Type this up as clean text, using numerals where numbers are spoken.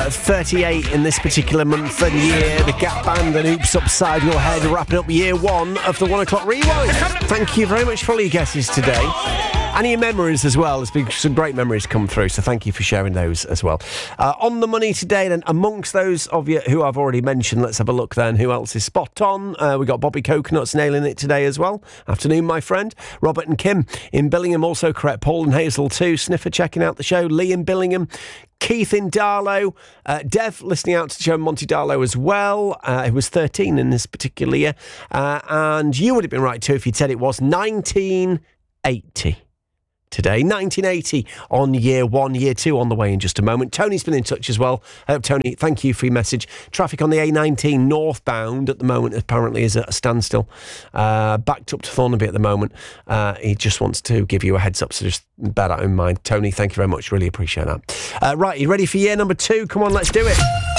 38 in this particular month and year. The Gap Band and Oops Upside Your Head wrapping up year one of the 1 o'clock rewind. Thank you very much for all your guesses today. And your memories as well. There's been some great memories come through, so thank you for sharing those as well. On the money today, then, amongst those of you who I've already mentioned, let's have a look then. Who else is spot on? We got Bobby Coconuts nailing it today as well. Afternoon, my friend. Robert and Kim in Billingham, also correct. Paul and Hazel too. Sniffer checking out the show. Lee in Billingham. Keith in Darlow, Dev listening out to the show in Monty Darlow as well, who was 13 in this particular year. And you would have been right too if you'd said it was 1980. Today, 1980 on year one, year two on the way in just a moment. Tony's been in touch as well. Tony, thank you for your message. Traffic on the A19 northbound at the moment apparently is at a standstill. Backed up to Thornaby at the moment. He just wants to give you a heads up, so just bear that in mind. Tony, thank you very much. Really appreciate that. Right, you ready for year number two? Come on, let's do it.